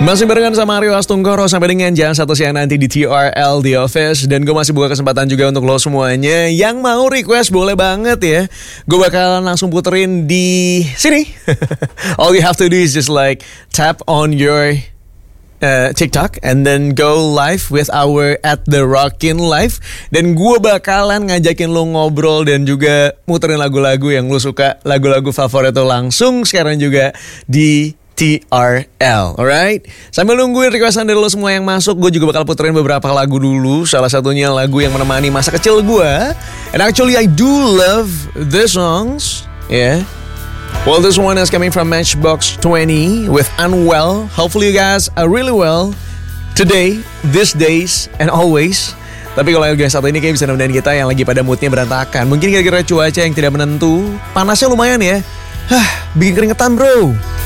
Masih barengan sama Aryo Astunggoro sampai dengan jam 1 siang nanti di TRL The Office. Dan gue masih buka kesempatan juga untuk lo semuanya yang mau request boleh banget ya. Gue bakalan langsung puterin di sini. All you have to do is just like tap on your TikTok and then go live with our at the Rockin' Live. Dan gue bakalan ngajakin lo ngobrol dan juga muterin lagu-lagu yang lo suka, lagu-lagu favorit lo langsung sekarang juga di TRL, alright? Sambil nungguin requestan dari lo semua yang masuk, gue juga bakal puterin beberapa lagu dulu. Salah satunya lagu yang menemani masa kecil gue. And actually I do love the songs, yeah. Well, this one is coming from Matchbox 20 with Unwell. Hopefully you guys are really well today, these days, and always. Tapi kalau guys satu ini kayak bisa nemenin kita yang lagi pada moodnya berantakan. Mungkin gara-gara cuaca yang tidak menentu. Panasnya lumayan ya. Bikin keringetan bro.